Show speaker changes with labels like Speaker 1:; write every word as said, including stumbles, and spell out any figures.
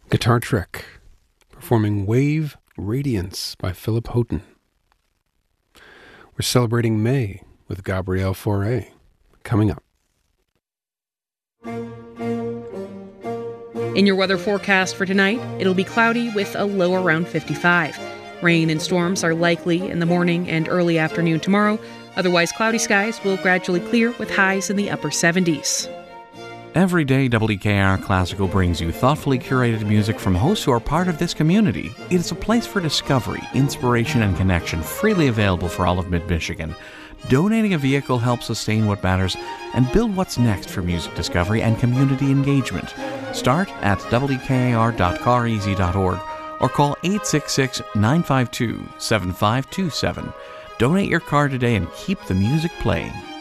Speaker 1: Guitar Trick, performing Wave Radiance by Philip Houghton. We're celebrating May with Gabrielle Fauré, coming up.
Speaker 2: In your weather forecast for tonight, it'll be cloudy with a low around fifty-five. Rain and storms are likely in the morning and early afternoon tomorrow. Otherwise, cloudy skies will gradually clear with highs in the upper seventies.
Speaker 3: Every day, W K R Classical brings you thoughtfully curated music from hosts who are part of this community. It is a place for discovery, inspiration, and connection, freely available for all of Mid-Michigan. Donating a vehicle helps sustain what matters and build what's next for music discovery and community engagement. Start at w k r dot car easy dot org or call eight six six, nine five two, seven five two seven. Donate your car today and keep the music playing.